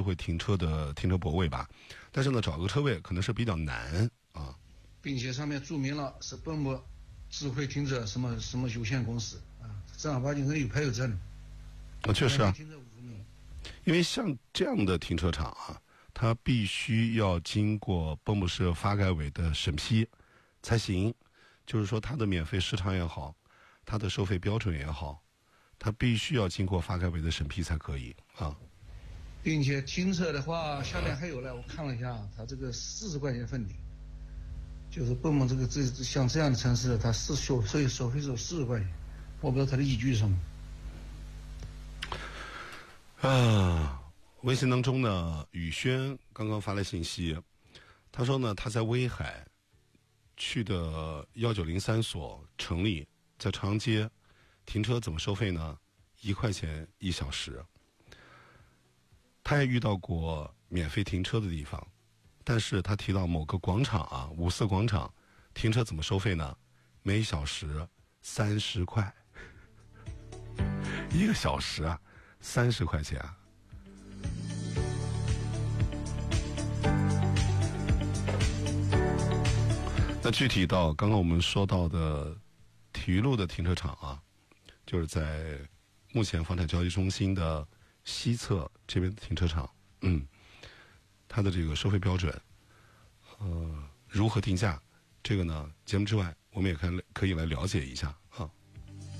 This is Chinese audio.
会停车的停车泊位吧，但是呢，找个车位可能是比较难啊。 并且上面注明了是本木智慧停车什么什么有限公司啊，正儿八经是有牌有证的。 确实啊， 停车50米。 因为像这样的停车场啊，它必须要经过蚌埠市发改委的审批才行。就是说，它的免费时长也好，它的收费标准也好，它必须要经过发改委的审批才可以啊。 并且停车的话，下面还有呢，我看了一下，它这个40块钱分的，就是蚌埠像这样的城市，它收费是40块钱，我不知道它的依据是什么。 微信当中呢，宇轩刚刚发来信息，他说呢，他在威海去的1903所成立，在长安街停车怎么收费呢？1块钱1小时。他也遇到过免费停车的地方，但是他提到某个广场啊，5四广场停车怎么收费呢？每小时30块，1个小时啊，30块钱啊。那具体到刚刚我们说到的体育路的停车场啊，就是在目前房产交易中心的西侧这边的停车场，它的这个收费标准，如何定价？这个呢，节目之外我们也可以来了解一下啊。